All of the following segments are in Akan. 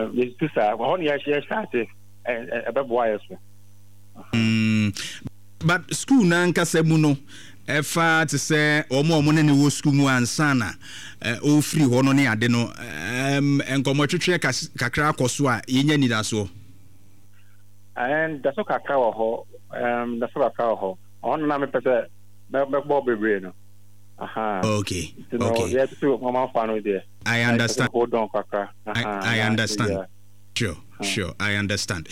yes to say on ya share started ebe but school na nkasa mu no efa te say omo ne wo school mu ansa na o free ho no ne ade no enkomotwetwe kakra akoso a yenya nidaso and that's okay ho that's okay ho on na me pese be bebre no okay yeah to mama fan there I understand. Hold on kakra I understand. Yeah. Sure I understand.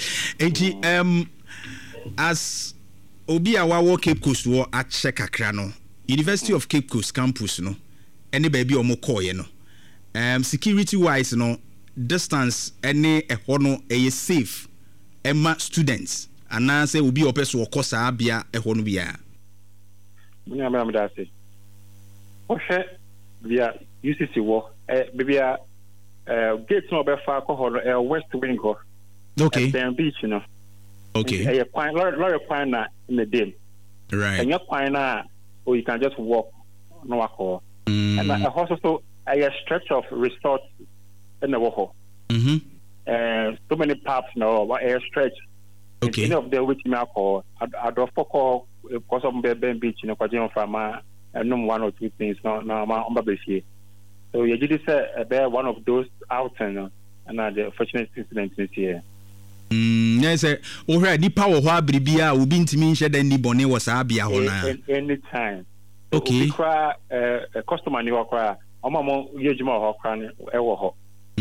As obi a wa Cape Coast wo a check kakra no University of Cape Coast campus no any baby omo call no security wise no distance any ho no e safe emma students ana say obi opeso okosa abia ho no bia munya me da say o hwe via UCC wo bibia gate no be fa ko ho west wing ho okay then beach no okay lorry kwan na in the day right and your kwan na or you can just walk no walk and a also a stretch of resort in the walk so many pubs now a stretch okay of the which me alcohol I do focus because of Ben beach no kwajin from and one or two things no ma on babesi so you did say be one of those outings and the fortunate incident this year yes o hra di power ho abribia obi ntimi nhye da ni bone wo sa bia ho na anytime okay customer ni wakra omamo yejuma ho kra ni e wo ho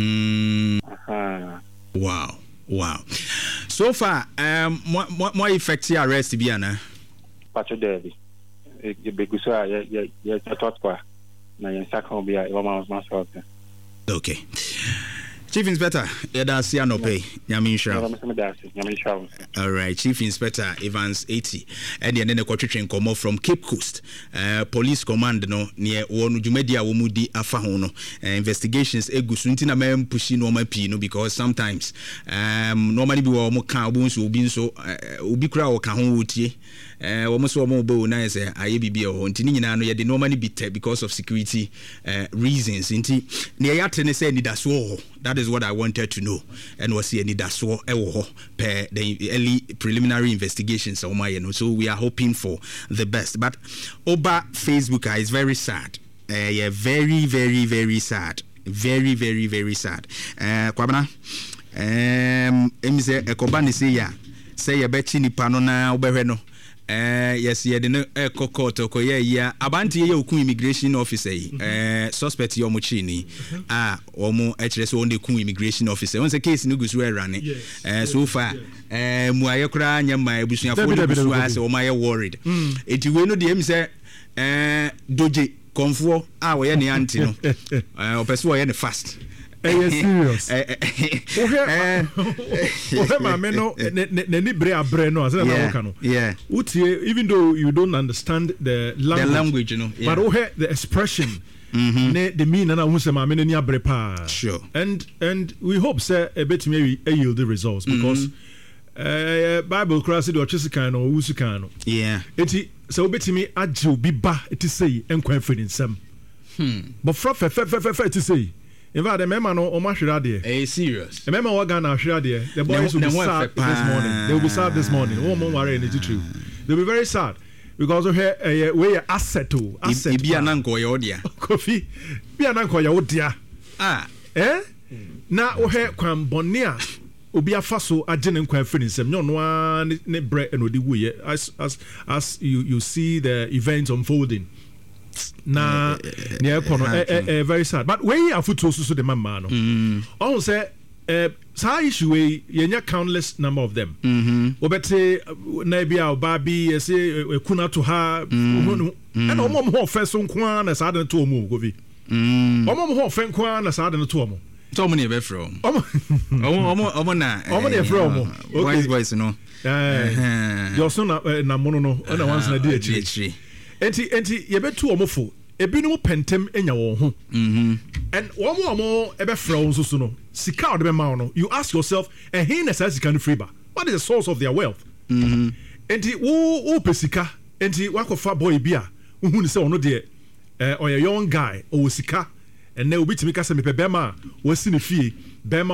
wow so far more effective arrest bia na pacho derby e beguso ya tot kwa na yan sakon bia e wa ma so okay Chief Inspector, Edasia no pay. Nyaminsha. All right, Chief Inspector Evans 80. And then the quotation come from Cape Coast. Police command no near one Jumedia Womudi Afahono. Investigations egusunti na mem pushi no mapi no because sometimes normally be wo ka obunso obi so obi kra wo ka ho wotie wo mo so mo bo na say aye bibia ho ntini nyina no ye de normally be because of security reasons nti ne yate ne say nidaso ho. That is what I wanted to know. And was here nidaso ewo per the early preliminary investigations so we are hoping for the best. But Oba Facebook is very sad. Yeah, very, very, very sad. Very, very, very sad. Kwabana emse ekobani say ya bechi ni pano na obehwe no. Yes, yeah, the court ko yeah abanti ye okun immigration officer suspect yo mochini omo HRS on the kun immigration officer on the case no gusu erane so far mu ayekura nyama ebusuafo no gusu ase o my worried eti we no de say doje konfo we ye ne anti no opeso we ye ne fast serious. Yeah. Even though you don't understand the language, you know, but the expression, the meaning, and sure. And we hope, sir, a bit maybe yield the results because Bible class it or Chisikano, Usikano. Yeah. So bit me adju biba it is say and confident some. But for to say. In fact, the member no omashira there. Serious. The member wa Ghana ashira there. The boys will be sad this morning. They will be sad this morning. One more worry in the true. They'll be very sad because of here we asset to asset. Be an uncle your dear. Coffee. Be an uncle your dear. Na o here kwam bonia. Obi afaso agene nkwa afini nsem nyo no ne bre enodi wuye as you see the events unfolding. Na near corner very sad but when you are foot so the mama no all say sa issue we yenya countless number of them obete na bia obabi say kuna to ha and omom ho feso nko na sa de to omo govi omom ho fe nko na sa de to omo so many be from omo na from boys no your son na mono no na once na di achi enti yebetu omofo ebinu pentem enya won ho and omo ebe fra so no sika od be ma no you ask yourself and he na sika no free ba what is the source of their wealth enti wo pesika enti wakofa boy bia hu ni se ono de or a young guy or sika and na obitimi ka se me pe bema wasi ne fie bema